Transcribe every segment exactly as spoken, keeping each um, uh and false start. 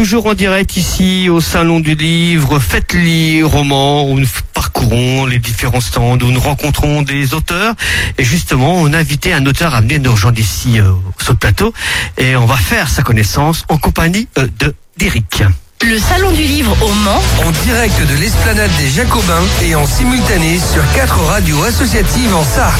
toujours en direct ici au Salon du Livre, Faites lire au Mans, où nous parcourons les différents stands, où nous rencontrons des auteurs. Et justement, on a invité un auteur à venir nous rejoindre ici euh, sur le plateau. Et on va faire sa connaissance en compagnie euh, de d'Éric. Le Salon du Livre au Mans, en direct de l'Esplanade des Jacobins et en simultané sur quatre radios associatives en Sarthe.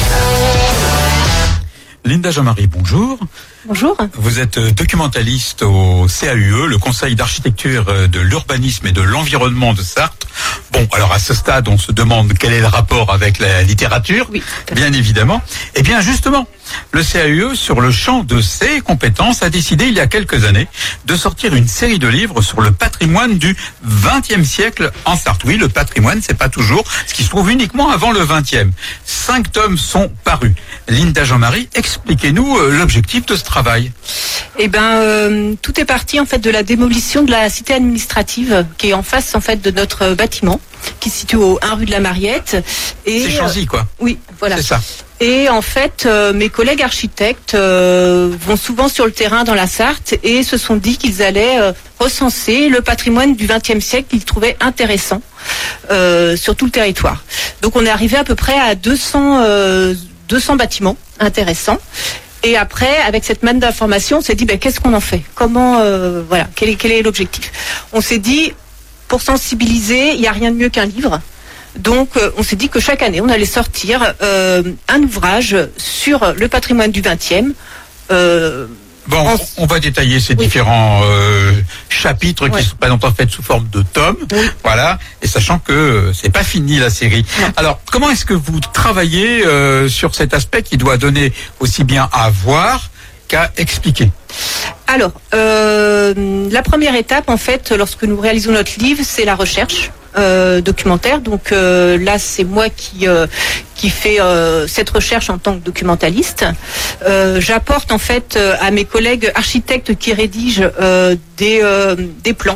Linda Jean-Marie, bonjour. Bonjour. Vous êtes documentaliste au C A U E, le Conseil d'architecture, de l'urbanisme et de l'environnement de Sarthe. Bon, alors à ce stade, on se demande quel est le rapport avec la littérature, oui, bien évidemment. Eh bien, justement, le C A U E, sur le champ de ses compétences, a décidé il y a quelques années de sortir une série de livres sur le patrimoine du vingtième siècle en Sarthe. Oui, le patrimoine, c'est pas toujours ce qui se trouve uniquement avant le vingtième. Cinq tomes sont parus. Linda Jean-Marie, expliquez-nous euh, l'objectif de ce travail. Eh ben, euh, tout est parti en fait de la démolition de la cité administrative qui est en face en fait de notre bâtiment, qui se situe au un rue de la Mariette. Et c'est Chanzy, quoi. Euh, oui, voilà. C'est ça. Et en fait, euh, mes collègues architectes euh, vont souvent sur le terrain dans la Sarthe et se sont dit qu'ils allaient euh, recenser le patrimoine du vingtième siècle qu'ils trouvaient intéressant euh, sur tout le territoire. Donc on est arrivé à peu près à deux cents, euh, deux cents bâtiments intéressants. Et après, avec cette manne d'informations, on s'est dit, ben, qu'est-ce qu'on en fait ? Comment, euh, voilà, quel est, quel est l'objectif ? On s'est dit, pour sensibiliser, il n'y a rien de mieux qu'un livre. Donc, euh, on s'est dit que chaque année, on allait sortir euh, un ouvrage sur le patrimoine du vingtième. Euh, bon, en... on va détailler ces oui. différents euh, chapitres qui ouais. sont présentés en fait sous forme de tomes. Oui. Voilà, et sachant que c'est pas fini la série. Non. Alors, comment est-ce que vous travaillez euh, sur cet aspect qui doit donner aussi bien à voir qu'à expliquer ? Alors, euh, la première étape, en fait, lorsque nous réalisons notre livre, c'est la recherche euh, documentaire. Donc euh, là, c'est moi qui euh, qui fais euh, cette recherche en tant que documentaliste. Euh, j'apporte en fait euh, à mes collègues architectes qui rédigent euh, des euh, des plans.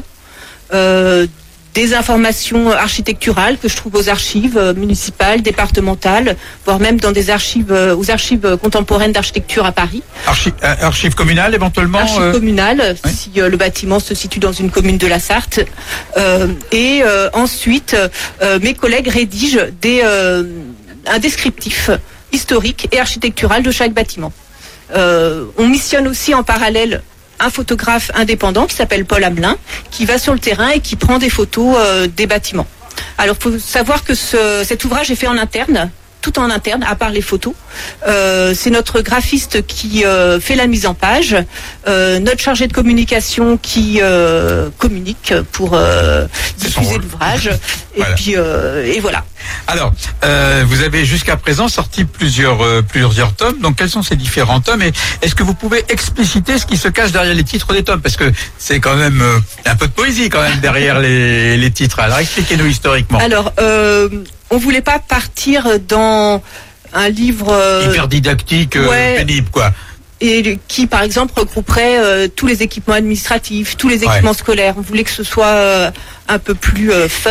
Euh, des informations architecturales que je trouve aux archives euh, municipales, départementales, voire même dans des archives, euh, aux archives contemporaines d'architecture à Paris. Archi- euh, archives communales éventuellement Archives euh... communales, oui. si euh, le bâtiment se situe dans une commune de la Sarthe. Euh, et euh, ensuite, euh, mes collègues rédigent des, euh, un descriptif historique et architectural de chaque bâtiment. Euh, on missionne aussi en parallèle un photographe indépendant qui s'appelle Paul Hamelin, qui va sur le terrain et qui prend des photos euh, des bâtiments. Alors, il faut savoir que ce, cet ouvrage est fait en interne, tout en interne, à part les photos. Euh, c'est notre graphiste qui euh, fait la mise en page, euh, notre chargé de communication qui euh, communique pour euh, diffuser l'ouvrage. Et voilà. puis euh, et voilà. Alors, euh, vous avez jusqu'à présent sorti plusieurs euh, plusieurs tomes. Donc, quels sont ces différents tomes et est-ce que vous pouvez expliciter ce qui se cache derrière les titres des tomes ? Parce que c'est quand même euh, un peu de poésie quand même derrière les, les titres. Alors, expliquez-nous historiquement. Alors, euh, on voulait pas partir dans un livre euh, hyper didactique, euh, ouais, pénible, quoi. Et qui, par exemple, regrouperait euh, tous les équipements administratifs, tous les équipements ouais. scolaires. On voulait que ce soit euh, un peu plus euh, fun.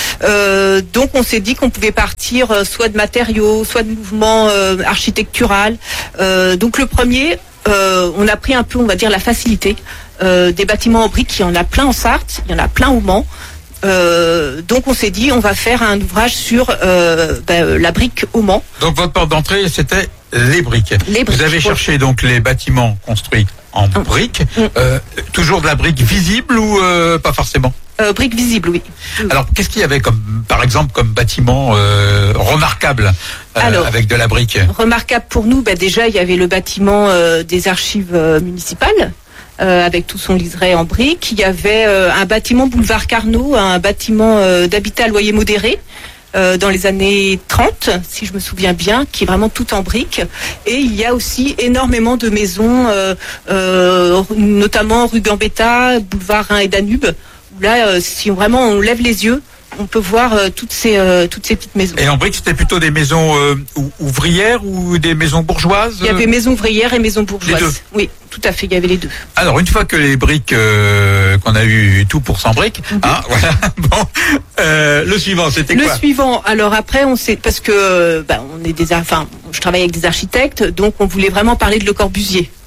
Euh, donc, on s'est dit qu'on pouvait partir euh, soit de matériaux, soit de mouvements euh, architectural. Euh, donc, le premier, euh, on a pris un peu, on va dire, la facilité euh, des bâtiments en briques. Il y en a plein en Sarthe, il y en a plein au Mans. Euh, donc on s'est dit on va faire un ouvrage sur euh, ben, la brique au Mans. Donc votre porte d'entrée c'était les briques. Les briques. Vous avez cherché donc les bâtiments construits en mmh. briques, mmh. Euh, toujours de la brique visible ou euh, pas forcément ? euh, Brique visible, oui. Alors qu'est-ce qu'il y avait comme, par exemple, comme bâtiment euh, remarquable euh, Alors, avec de la brique ? Remarquable pour nous, ben, déjà il y avait le bâtiment euh, des archives euh, municipales. Euh, avec tout son liseré en briques. Il y avait euh, un bâtiment boulevard Carnot, un bâtiment euh, d'habitat à loyer modéré euh, dans les années trente, si je me souviens bien, qui est vraiment tout en briques. Et il y a aussi énormément de maisons, euh, euh, notamment rue Gambetta, boulevard Rhin et Danube, où là, euh, si vraiment on lève les yeux, on peut voir euh, toutes ces euh, toutes ces petites maisons. Et en briques, c'était plutôt des maisons euh, ouvrières ou des maisons bourgeoises ? Il y avait maisons ouvrières et maisons bourgeoises. Les deux. Oui, tout à fait, il y avait les deux. Alors, une fois que les briques, euh, qu'on a eu tout pour cent briques, mm-hmm. hein, voilà. Bon, euh, le suivant, c'était le quoi ? Le suivant. Alors après, on sait parce que bah, on est des, enfin, je travaille avec des architectes, donc on voulait vraiment parler de Le Corbusier.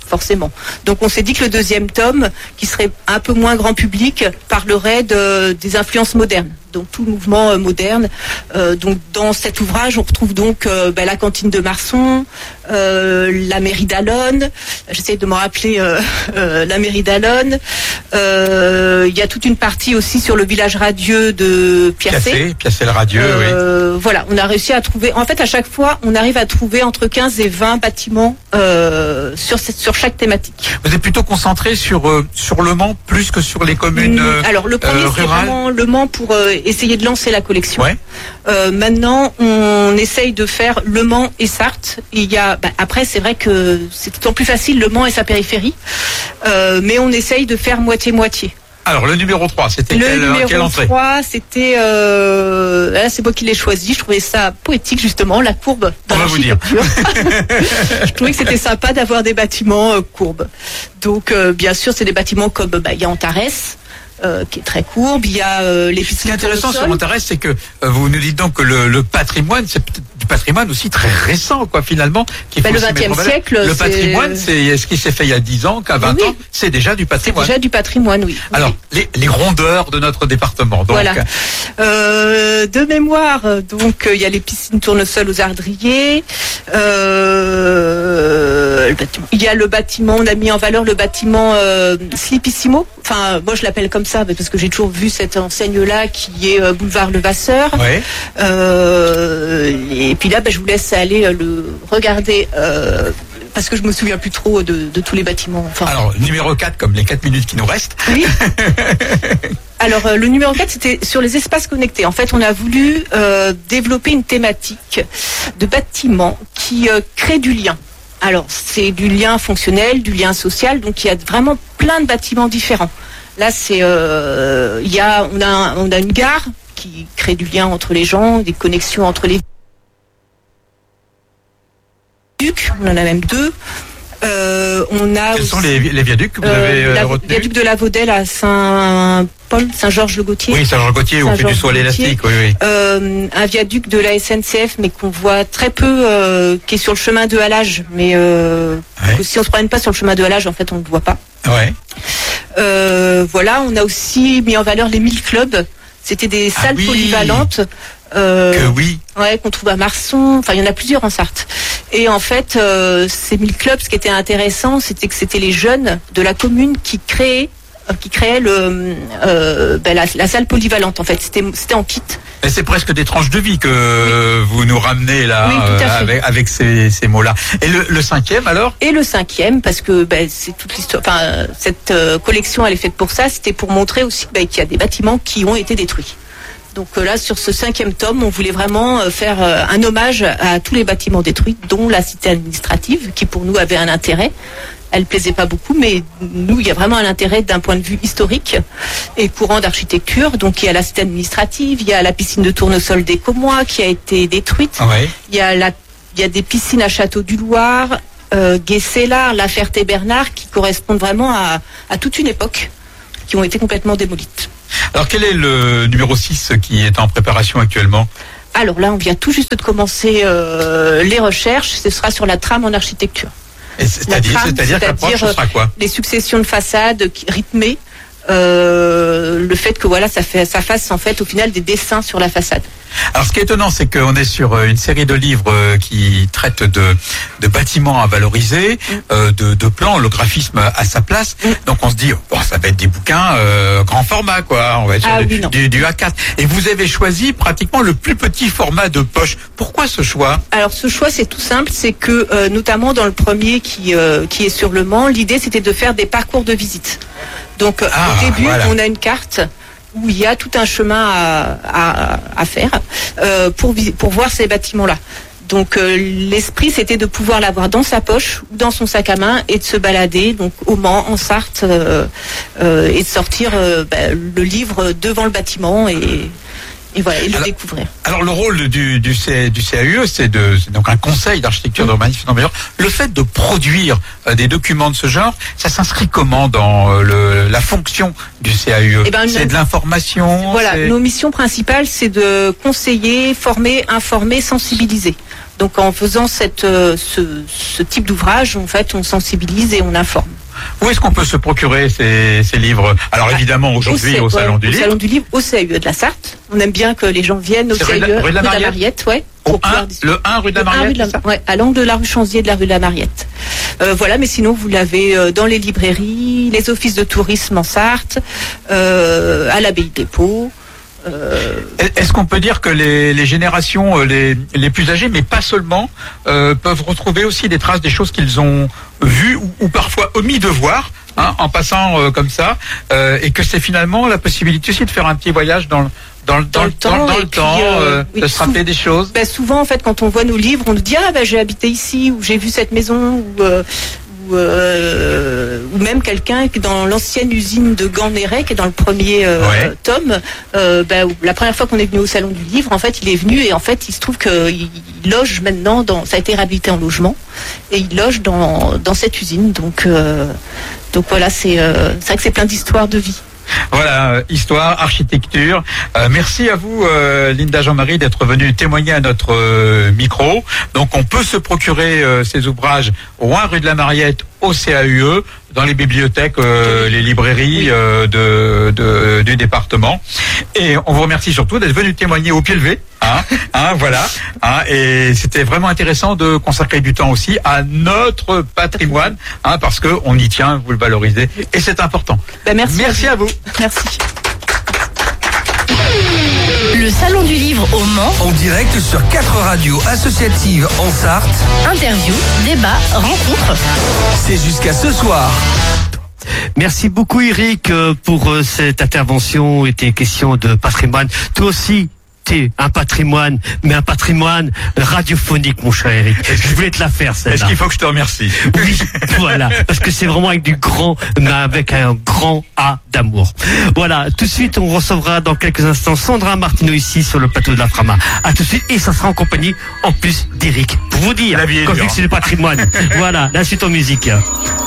forcément. Donc on s'est dit que le deuxième tome, qui serait un peu moins grand public, parlerait de, des influences modernes. Donc tout le mouvement euh, moderne. Euh, donc dans cet ouvrage, on retrouve donc euh, ben, la cantine de Marson, euh, la mairie d'Allonne. J'essaie de me rappeler euh, euh, la mairie d'Allonne. Euh, Il y a toute une partie aussi sur le village radieux de Piacé. Piacé, Piacé le radieux, Euh, oui. Voilà, on a réussi à trouver. En fait, à chaque fois, on arrive à trouver entre quinze et vingt bâtiments euh, sur cette, sur chaque thématique. Vous êtes plutôt concentré sur euh, sur Le Mans plus que sur les communes euh, Alors le premier, euh, c'est rurales. vraiment Le Mans pour euh, essayer de lancer la collection. Ouais. Euh, maintenant, on essaye de faire Le Mans et Sarthe. Il y a, bah, après, c'est vrai que c'est d'autant plus facile, Le Mans et sa périphérie. Euh, mais on essaye de faire moitié-moitié. Alors le numéro trois, c'était Le quelle, numéro quelle entrée? trois, c'était... Euh, là, c'est moi qui l'ai choisi. Je trouvais ça poétique, justement, la courbe dans On va vous dire. l'architecture. Je trouvais que c'était sympa d'avoir des bâtiments euh, courbes. Donc, euh, bien sûr, c'est des bâtiments comme... Bah, il y a Antares, euh, qui est très courbe. Il y a euh, les Ce qui est piscines intéressant sur tournesol. Montarès, c'est que euh, vous nous dites donc que le, le patrimoine, c'est peut-être du patrimoine aussi très récent, quoi, finalement. Qu'il Bah, faut le aussi mettre vingtième en valeur. siècle, Le c'est- patrimoine, c'est est-ce qu'il s'est fait il y a dix ans, qu'à vingt Oui. ans, c'est déjà du C'est patrimoine. déjà du patrimoine, oui. Alors, les, les rondeurs de notre département. Donc, Voilà. Euh, de mémoire, donc euh, il y a les piscines tournesol aux Ardriers. Euh, le bâtiment- il y a le bâtiment, on a mis en valeur le bâtiment euh, Slipissimo. Enfin, moi je l'appelle comme ça parce que j'ai toujours vu cette enseigne-là qui est euh, boulevard Levasseur. ouais. Euh, et puis là, ben, je vous laisse aller euh, le regarder. Euh, parce que je me souviens plus trop de, de tous les bâtiments. Enfin, Alors, numéro quatre, comme les quatre minutes qui nous restent. oui. Alors, euh, le numéro quatre, c'était sur les espaces connectés. En fait, on a voulu euh, développer une thématique de bâtiments qui euh, crée du lien. Alors, c'est du lien fonctionnel, du lien social. Donc, il y a vraiment plein de bâtiments différents. Là, c'est, euh, il y a, on a, on a une gare qui crée du lien entre les gens, des connexions entre les viaducs. On en a même deux. Euh, on a Quels aussi, sont les, les viaducs que vous euh, avez euh, la- retenus? viaduc de la Vaudelle à Saint-Paul, Saint-Georges-le-Gautier. Oui, Saint-Jean-Gautier, on fait du saut à Saint-Georges-le-Gautier. l'élastique, oui, oui. Euh, un viaduc de la S N C F, mais qu'on voit très peu, euh, qui est sur le chemin de halage. Mais euh, Ouais. que si on se promène pas sur le chemin de halage, en fait, on ne le voit pas. Ouais. Euh, voilà, on a aussi mis en valeur les mille clubs. C'était des Ah salles oui. polyvalentes. Euh, Que oui. Ouais, qu'on trouve à Marson. Enfin, il y en a plusieurs en Sarthe. Et en fait, euh, ces mille clubs, ce qui était intéressant, c'était que c'était les jeunes de la commune qui créaient, euh, qui créaient le, euh, ben, la, la salle polyvalente. En fait, c'était, c'était en kit. Et c'est presque des tranches de vie que vous nous ramenez là, Oui, tout à fait. avec, avec ces, ces mots-là. Et le, le cinquième alors? Et le cinquième, parce que ben, c'est toute l'histoire. Enfin, euh, cette euh, collection, elle est faite pour ça. C'était pour montrer aussi ben, qu'il y a des bâtiments qui ont été détruits. Donc euh, là, sur ce cinquième tome, on voulait vraiment euh, faire euh, un hommage à tous les bâtiments détruits, dont la cité administrative, qui pour nous avait un intérêt. Elle plaisait pas beaucoup, mais nous, il y a vraiment un intérêt d'un point de vue historique et courant d'architecture. Donc il y a la cité administrative, il y a la piscine de Tournesol des Commois qui a été détruite. Ouais. Il y a la, il y a des piscines à Château du Loir, euh, Gué-Célard, La Ferté-Bernard, qui correspondent vraiment à, à toute une époque, qui ont été complètement démolies. Alors quel est le numéro six qui est en préparation actuellement? Alors là, on vient tout juste de commencer euh, les recherches. Ce sera sur la trame en architecture. Et C'est-à-dire, trame, c'est-à-dire que l'approche, ce c'est-à-dire, sera quoi? Les successions de façades qui- rythmées. Euh, le fait que voilà, ça fait, ça fasse en fait au final des dessins sur la façade. Alors ce qui est étonnant, c'est qu'on est sur euh, une série de livres euh, qui traitent de, de bâtiments à valoriser, euh, de, de plans, le graphisme à sa place. Mm. Donc on se dit, bon, ça va être des bouquins euh, grand format, quoi. On va être sur Ah du, oui, non. du, du A quatre. Et vous avez choisi pratiquement le plus petit format de poche. Pourquoi ce choix? Alors ce choix c'est tout simple, c'est que euh, notamment dans le premier qui euh, qui est sur Le Mans, l'idée c'était de faire des parcours de visite. Donc euh, Ah, au début voilà. on a une carte où il y a tout un chemin à, à, à faire euh, pour vis- pour voir ces bâtiments-là. Donc euh, l'esprit c'était de pouvoir l'avoir dans sa poche ou dans son sac à main et de se balader donc au Mans, en Sarthe euh, euh, et de sortir euh, bah, le livre devant le bâtiment et et voilà et le Alors- découvrir. Alors le rôle du, du, C, du C A U E, c'est de c'est donc un conseil d'architecture d'urbanisme et d'environnement. Le fait de produire euh, des documents de ce genre, ça s'inscrit comment dans euh, le, la fonction du C A U E? Eh ben, C'est une- de l'information. Voilà, c'est- nos missions principales, c'est de conseiller, former, informer, sensibiliser. Donc en faisant cette, euh, ce, ce type d'ouvrage, en fait, on sensibilise et on informe. Où est-ce qu'on peut se procurer ces, ces livres? Alors évidemment aujourd'hui au, au Salon ouais, du au Livre. Salon du Livre, au C A U E de la Sarthe. On aime bien que les gens viennent au C'est C A U E rue de la- rue de la Mariette, Mariette, ouais. Au pour pouvoir un, discuter. le un rue de la Le un Mariette, rue de la- c'est ça ouais, à l'angle de la rue Chanzier et de la rue de la Mariette. Euh, voilà, mais sinon vous l'avez euh, dans les librairies, les offices de tourisme en Sarthe, euh, à l'abbaye des Paux. Euh, Est-ce qu'on peut dire que les, les générations euh, les, les plus âgées, mais pas seulement, euh, peuvent retrouver aussi des traces des choses qu'ils ont vues ou, ou parfois omis de voir, hein, en passant euh, comme ça, euh, et que c'est finalement la possibilité aussi de faire un petit voyage dans le dans le, dans Dans le le temps, temps, dans et le puis, temps, euh, euh, oui, de se rappeler sou- des choses. ben, souvent en fait quand on voit nos livres, on nous dit ah ben j'ai habité ici ou j'ai vu cette maison ou euh, ou, euh, ou même quelqu'un qui est dans l'ancienne usine de Gand-Néret, qui est dans le premier euh, Ouais. tome. Euh, ben, la première fois qu'on est venu au Salon du Livre, en fait, il est venu et en fait, il se trouve qu'il il loge maintenant dans. Ça a été réhabilité en logement et il loge dans dans cette usine. Donc euh, donc voilà, c'est euh, c'est vrai que c'est plein d'histoires de vie. Voilà, euh, histoire, architecture. Euh, merci à vous, euh, Linda Jean-Marie, d'être venue témoigner à notre euh, micro. Donc, on peut se procurer euh, ces ouvrages au un rue de la Mariette, au C A U E, dans les bibliothèques, euh, les librairies euh, de, de, du département. Et on vous remercie surtout d'être venu témoigner au pied levé. Hein, hein, voilà. Hein, et c'était vraiment intéressant de consacrer du temps aussi à notre patrimoine, hein, parce que on y tient, vous le valorisez, et c'est important. Ben, merci. Merci à vous. Merci. Le Salon du Livre au Mans, En direct sur quatre radios associatives en Sarthe. interview, débat, rencontre. C'est jusqu'à ce soir. Merci beaucoup Eric euh, pour euh, cette intervention et tes questions de patrimoine. Toi aussi, t'es un patrimoine, mais un patrimoine radiophonique, mon cher Eric. Je voulais te la faire, Est-ce celle-là. qu'il faut que je te remercie? Oui, voilà, parce que c'est vraiment avec du grand, mais avec un grand A d'amour. Voilà, tout de suite, on recevra dans quelques instants Sandra Martineau ici sur le plateau de la Frama. À tout de suite, et ça sera en compagnie, en plus d'Eric. Pour vous dire, La vie est quand je dure. dis que c'est le patrimoine. Voilà, la suite en musique.